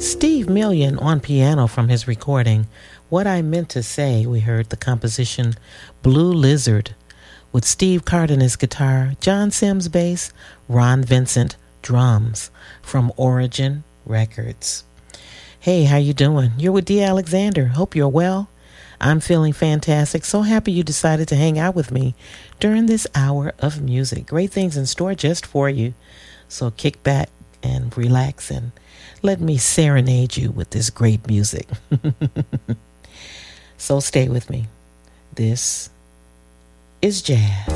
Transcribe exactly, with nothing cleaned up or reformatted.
Steve Million on piano from his recording What I Meant to Say. We heard the composition Blue Lizard with Steve Cardenas guitar, John Sims bass, Ron Vincent drums from Origin Records. Hey, how you doing? You're with D. Alexander. Hope you're well. I'm feeling fantastic. So happy you decided to hang out with me during this hour of music. Great things in store just for you. So kick back and relax and let me serenade you with this great music. So stay with me. This is jazz.